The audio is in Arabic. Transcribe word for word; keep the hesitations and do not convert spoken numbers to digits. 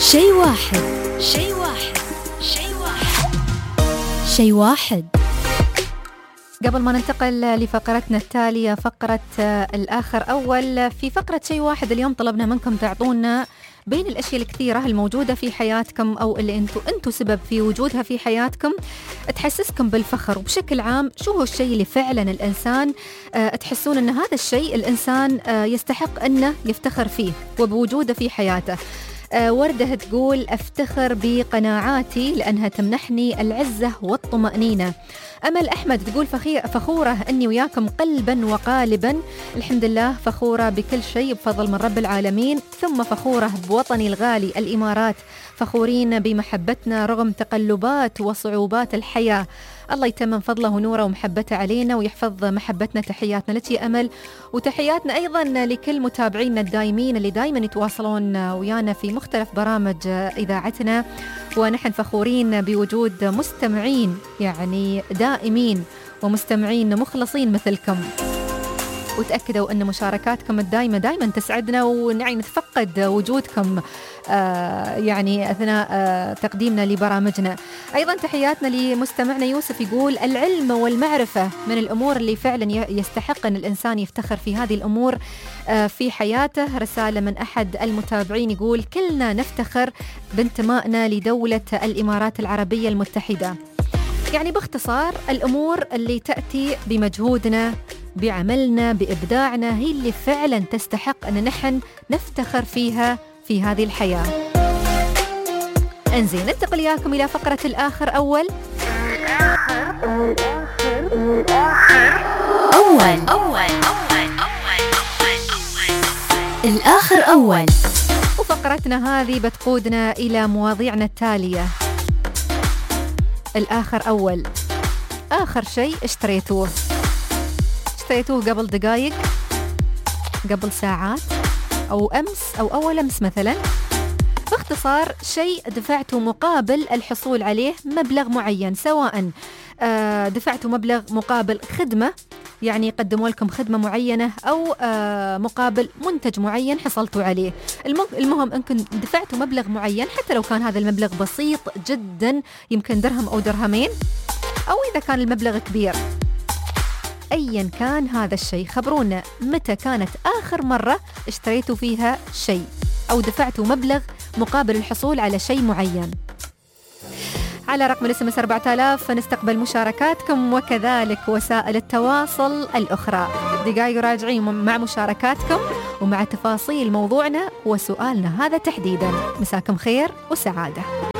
شيء واحد شيء واحد شيء واحد شيء واحد. قبل ما ننتقل لفقرتنا التالية، فقرة الآخر أول، في فقرة شيء واحد اليوم طلبنا منكم تعطونا بين الأشياء الكثيرة الموجودة في حياتكم أو اللي أنتوا أنتوا سبب في وجودها في حياتكم تحسسكم بالفخر، وبشكل عام شو هو الشيء اللي فعلا الإنسان أه تحسون أن هذا الشيء الإنسان أه يستحق أنه يفتخر فيه وبوجوده في حياته. أه وردة تقول أفتخر بقناعاتي لأنها تمنحني العزة والطمأنينة. أمل أحمد تقول فخورة أني وياكم قلبا وقالبا، الحمد لله فخورة بكل شيء بفضل من رب العالمين، ثم فخورة بوطني الغالي الإمارات، فخورين بمحبتنا رغم تقلبات وصعوبات الحياة، الله يتمم فضله ونوره ومحبته علينا ويحفظ محبتنا. تحياتنا لك يا أمل، وتحياتنا أيضا لكل متابعينا الدائمين اللي دائما يتواصلون ويانا في مختلف برامج إذاعتنا، ونحن فخورين بوجود مستمعين يعني دائمين ومستمعين مخلصين مثلكم، وتأكدوا أن مشاركاتكم الدائمة دائما تسعدنا، ونعني نتفقد وجودكم آه يعني أثناء آه تقديمنا لبرامجنا. أيضا تحياتنا لمستمعنا يوسف، يقول العلم والمعرفة من الأمور اللي فعلا يستحق أن الإنسان يفتخر في هذه الأمور آه في حياته. رسالة من أحد المتابعين يقول كلنا نفتخر بانتمائنا لدولة الإمارات العربية المتحدة. يعني باختصار الأمور اللي تأتي بمجهودنا بعملنا بإبداعنا هي اللي فعلا تستحق أن نحن نفتخر فيها في هذه الحياة. انزين ننتقل إياكم إلى فقرة الآخر أول أول أول الآخر أول. وفقرتنا هذه بتقودنا إلى مواضيعنا التالية. الآخر أول، آخر شيء اشتريتوه اشتريتوه قبل دقائق، قبل ساعات، أو أمس أو أول أمس مثلا. باختصار شيء دفعته مقابل الحصول عليه مبلغ معين، سواء دفعته مبلغ مقابل خدمة يعني قدموا لكم خدمة معينة، أو مقابل منتج معين حصلتوا عليه. المهم أنكم دفعتوا مبلغ معين حتى لو كان هذا المبلغ بسيط جدا، يمكن درهم أو درهمين، أو إذا كان المبلغ كبير. أيا كان هذا الشيء خبرونا متى كانت آخر مرة اشتريتوا فيها شيء أو دفعتوا مبلغ مقابل الحصول على شيء معين. على رقم الاس ام اس أربعة آلاف نستقبل مشاركاتكم وكذلك وسائل التواصل الأخرى. دقائق راجعين مع مشاركاتكم ومع تفاصيل موضوعنا وسؤالنا هذا تحديدا. مساكم خير وسعادة.